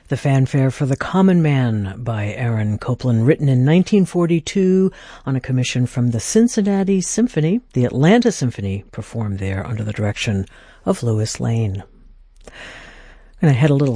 The Fanfare for the Common Man by Aaron Copland, written in 1942 on a commission from the Cincinnati Symphony. The Atlanta Symphony performed there under the direction of Louis Lane. I'm going to head a little